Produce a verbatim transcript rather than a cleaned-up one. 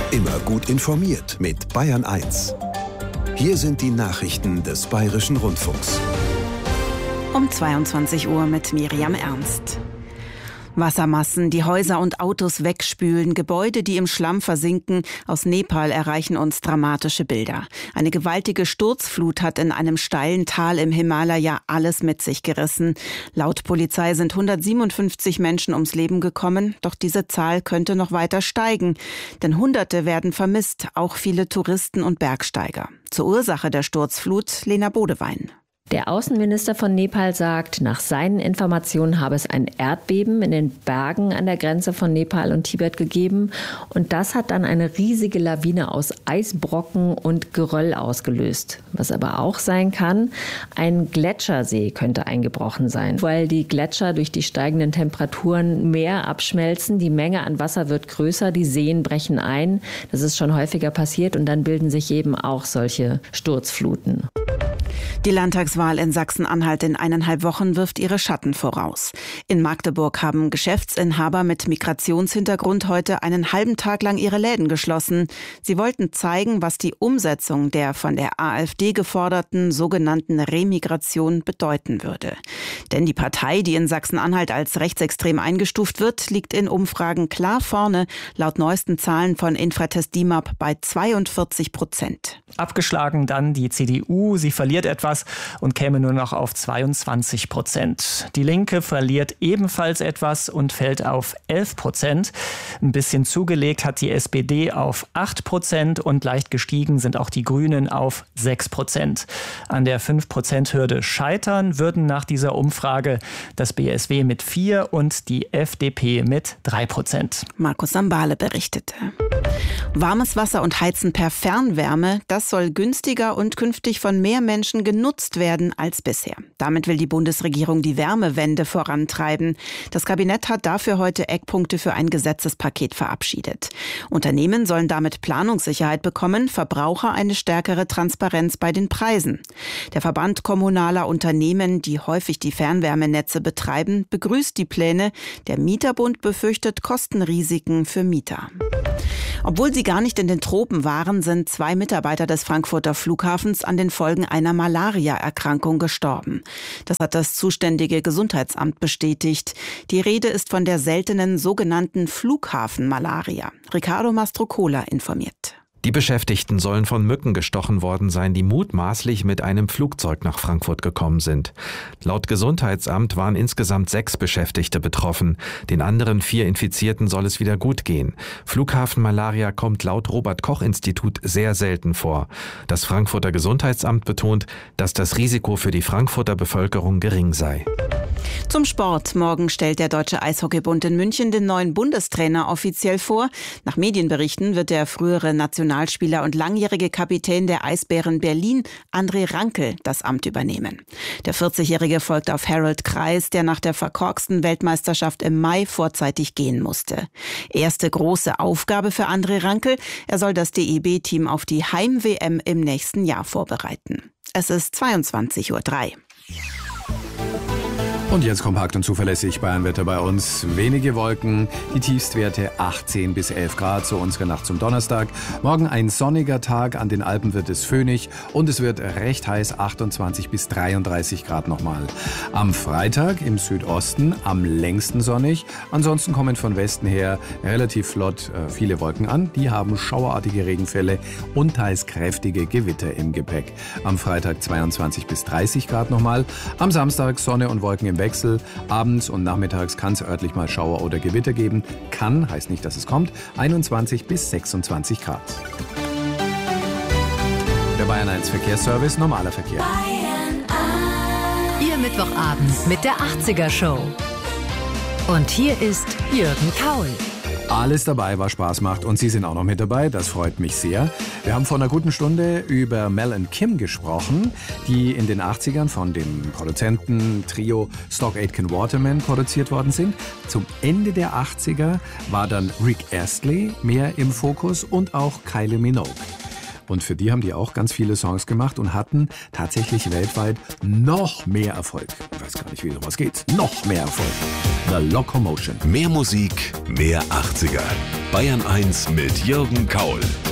Immer gut informiert mit Bayern eins. Hier sind die Nachrichten des Bayerischen Rundfunks. Um zweiundzwanzig Uhr mit Miriam Ernst. Wassermassen, die Häuser und Autos wegspülen, Gebäude, die im Schlamm versinken. Aus Nepal erreichen uns dramatische Bilder. Eine gewaltige Sturzflut hat in einem steilen Tal im Himalaya alles mit sich gerissen. Laut Polizei sind hundertsiebenundfünfzig Menschen ums Leben gekommen. Doch diese Zahl könnte noch weiter steigen. Denn Hunderte werden vermisst, auch viele Touristen und Bergsteiger. Zur Ursache der Sturzflut Lena Bodewein. Der Außenminister von Nepal sagt, nach seinen Informationen habe es ein Erdbeben in den Bergen an der Grenze von Nepal und Tibet gegeben. Und das hat dann eine riesige Lawine aus Eisbrocken und Geröll ausgelöst. Was aber auch sein kann, ein Gletschersee könnte eingebrochen sein, weil die Gletscher durch die steigenden Temperaturen mehr abschmelzen. Die Menge an Wasser wird größer, die Seen brechen ein. Das ist schon häufiger passiert und dann bilden sich eben auch solche Sturzfluten. Die Landtagswahl in Sachsen-Anhalt in eineinhalb Wochen wirft ihre Schatten voraus. In Magdeburg haben Geschäftsinhaber mit Migrationshintergrund heute einen halben Tag lang ihre Läden geschlossen. Sie wollten zeigen, was die Umsetzung der von der AfD geforderten sogenannten Remigration bedeuten würde. Denn die Partei, die in Sachsen-Anhalt als rechtsextrem eingestuft wird, liegt in Umfragen klar vorne, laut neuesten Zahlen von Infratest DIMAP bei zweiundvierzig Prozent. Abgeschlagen dann die C D U, sie verliert etwas und käme nur noch auf zweiundzwanzig Prozent. Die Linke verliert ebenfalls etwas und fällt auf elf Prozent. Ein bisschen zugelegt hat die S P D auf acht Prozent und leicht gestiegen sind auch die Grünen auf sechs Prozent. An der fünf Prozent Hürde scheitern würden nach dieser Umfrage das B S W mit vier und die F D P mit drei Prozent. Markus Sambale berichtete. Warmes Wasser und Heizen per Fernwärme, das soll günstiger und künftig von mehr Menschen genutzt werden als bisher. Damit will die Bundesregierung die Wärmewende vorantreiben. Das Kabinett hat dafür heute Eckpunkte für ein Gesetzespaket verabschiedet. Unternehmen sollen damit Planungssicherheit bekommen, Verbraucher eine stärkere Transparenz bei den Preisen. Der Verband kommunaler Unternehmen, die häufig die Fernwärmenetze betreiben, begrüßt die Pläne. Der Mieterbund befürchtet Kostenrisiken für Mieter. Obwohl sie gar nicht in den Tropen waren, sind zwei Mitarbeiter des Frankfurter Flughafens an den Folgen einer Malaria-Erkrankung gestorben. Das hat das zuständige Gesundheitsamt bestätigt. Die Rede ist von der seltenen sogenannten Flughafenmalaria. Ricardo Mastrocola informiert. Die Beschäftigten sollen von Mücken gestochen worden sein, die mutmaßlich mit einem Flugzeug nach Frankfurt gekommen sind. Laut Gesundheitsamt waren insgesamt sechs Beschäftigte betroffen. Den anderen vier Infizierten soll es wieder gut gehen. Flughafenmalaria kommt laut Robert-Koch-Institut sehr selten vor. Das Frankfurter Gesundheitsamt betont, dass das Risiko für die Frankfurter Bevölkerung gering sei. Zum Sport. Morgen stellt der Deutsche Eishockeybund in München den neuen Bundestrainer offiziell vor. Nach Medienberichten wird der frühere Nationalspieler und langjährige Kapitän der Eisbären Berlin, André Rankel, das Amt übernehmen. Der vierzigjährige folgt auf Harold Kreis, der nach der verkorksten Weltmeisterschaft im Mai vorzeitig gehen musste. Erste große Aufgabe für André Rankel: Er soll das D E B-Team auf die Heim-W M im nächsten Jahr vorbereiten. Es ist zweiundzwanzig Uhr drei. Und jetzt kompakt und zuverlässig Bayernwetter bei uns. Wenige Wolken, die Tiefstwerte achtzehn bis elf Grad, so unsere Nacht zum Donnerstag. Morgen ein sonniger Tag, an den Alpen wird es föhnig und es wird recht heiß, achtundzwanzig bis dreiunddreißig Grad nochmal. Am Freitag im Südosten am längsten sonnig, ansonsten kommen von Westen her relativ flott äh, viele Wolken an. Die haben schauerartige Regenfälle und teils kräftige Gewitter im Gepäck. Am Freitag zweiundzwanzig bis dreißig Grad nochmal. Am Samstag Sonne und Wolken im Wechsel. Abends und nachmittags kann es örtlich mal Schauer oder Gewitter geben. Kann, heißt nicht, dass es kommt. einundzwanzig bis sechsundzwanzig Grad. Der Bayern eins Verkehrsservice, normaler Verkehr. Bayern eins. Ihr Mittwochabend mit der achtziger Show. Und hier ist Jürgen Kaul. Alles dabei, was Spaß macht und Sie sind auch noch mit dabei, das freut mich sehr. Wir haben vor einer guten Stunde über Mel und Kim gesprochen, die in den achtzigern von dem Produzenten Trio Stock Aitken Waterman produziert worden sind. Zum Ende der achtziger war dann Rick Astley mehr im Fokus und auch Kylie Minogue. Und für die haben die auch ganz viele Songs gemacht und hatten tatsächlich weltweit noch mehr Erfolg. weiß gar nicht, wie sowas geht. Noch mehr Erfolg. The Locomotion. Mehr Musik, mehr achtziger. Bayern eins mit Jürgen Kaul.